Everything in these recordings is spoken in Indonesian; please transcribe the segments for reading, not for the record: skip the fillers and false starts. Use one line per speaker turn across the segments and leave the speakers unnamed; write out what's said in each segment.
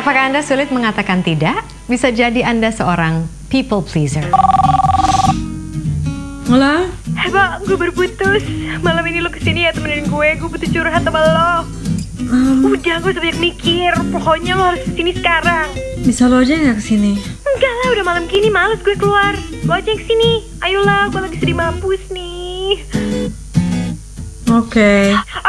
Apakah Anda sulit mengatakan tidak? Bisa jadi Anda seorang people pleaser.
Halo?
Bang, gue berputus. Malam ini lo kesini ya temenin gue butuh curhat sama lo. Udah, gue banyak mikir. Pokoknya lo harus kesini sekarang.
Bisa lo aja gak kesini?
Enggak lah, udah malam gini males gue keluar. Lo aja yang kesini. Ayolah, gue lagi sedih mampus nih.
Oke.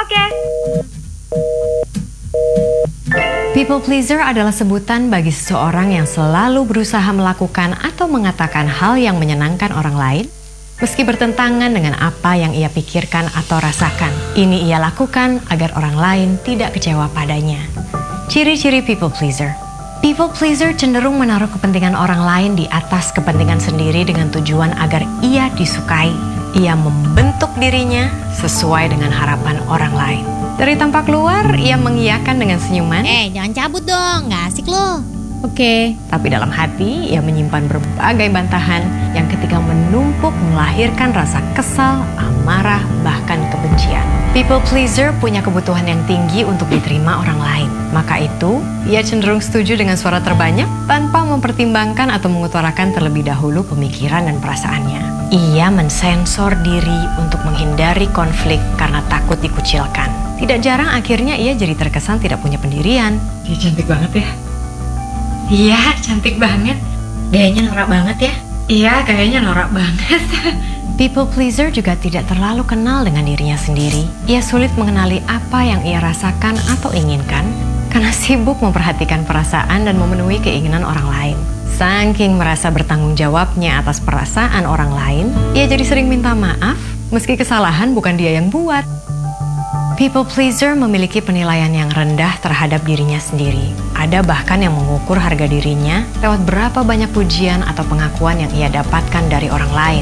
People pleaser adalah sebutan bagi seseorang yang selalu berusaha melakukan atau mengatakan hal yang menyenangkan orang lain, meski bertentangan dengan apa yang ia pikirkan atau rasakan. Ini ia lakukan agar orang lain tidak kecewa padanya. Ciri-ciri people pleaser. People pleaser cenderung menaruh kepentingan orang lain di atas kepentingan sendiri dengan tujuan agar ia disukai. Ia membentuk dirinya sesuai dengan harapan orang lain. Dari tampak luar, ia mengiyakan dengan senyuman.
Jangan cabut dong, gak asik lo.
Oke. Tapi dalam hati, ia menyimpan berbagai bantahan yang ketika menumpuk melahirkan rasa kesal, amarah, bahkan kebencian. People pleaser punya kebutuhan yang tinggi untuk diterima orang lain. Maka itu, ia cenderung setuju dengan suara terbanyak tanpa mempertimbangkan atau mengutarakan terlebih dahulu pemikiran dan perasaannya. Ia mensensor diri untuk menghindari konflik karena takut dikucilkan. Tidak jarang akhirnya ia jadi terkesan tidak punya pendirian.
Dia cantik banget ya? Iya, cantik banget. Gayanya norak banget ya? Iya, gayanya norak banget.
People pleaser juga tidak terlalu kenal dengan dirinya sendiri. Ia sulit mengenali apa yang ia rasakan atau inginkan karena sibuk memperhatikan perasaan dan memenuhi keinginan orang lain. Saking merasa bertanggung jawabnya atas perasaan orang lain, ia jadi sering minta maaf meski kesalahan bukan dia yang buat. People pleaser memiliki penilaian yang rendah terhadap dirinya sendiri. Ada bahkan yang mengukur harga dirinya lewat berapa banyak pujian atau pengakuan yang ia dapatkan dari orang lain.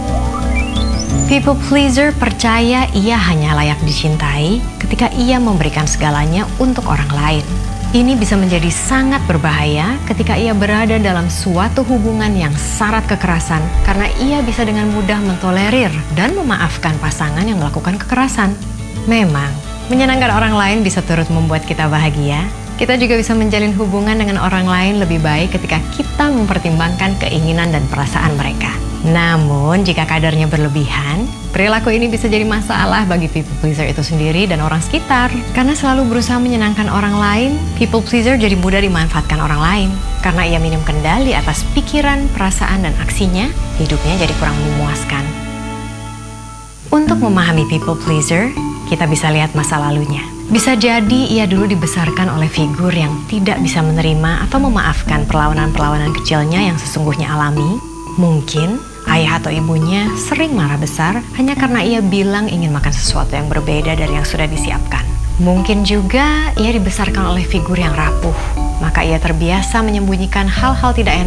People pleaser percaya ia hanya layak dicintai ketika ia memberikan segalanya untuk orang lain. Ini bisa menjadi sangat berbahaya ketika ia berada dalam suatu hubungan yang syarat kekerasan karena ia bisa dengan mudah mentolerir dan memaafkan pasangan yang melakukan kekerasan. Memang, menyenangkan orang lain bisa turut membuat kita bahagia. Kita juga bisa menjalin hubungan dengan orang lain lebih baik ketika kita mempertimbangkan keinginan dan perasaan mereka. Namun, jika kadarnya berlebihan, perilaku ini bisa jadi masalah bagi people pleaser itu sendiri dan orang sekitar. Karena selalu berusaha menyenangkan orang lain, people pleaser jadi mudah dimanfaatkan orang lain. Karena ia minim kendali atas pikiran, perasaan, dan aksinya, hidupnya jadi kurang memuaskan. Untuk memahami people pleaser, kita bisa lihat masa lalunya. Bisa jadi ia dulu dibesarkan oleh figur yang tidak bisa menerima atau memaafkan perlawanan-perlawanan kecilnya yang sesungguhnya alami. Mungkin ayah atau ibunya sering marah besar hanya karena ia bilang ingin makan sesuatu yang berbeda dari yang sudah disiapkan. Mungkin juga ia dibesarkan oleh figur yang rapuh, maka ia terbiasa menyembunyikan hal-hal tidak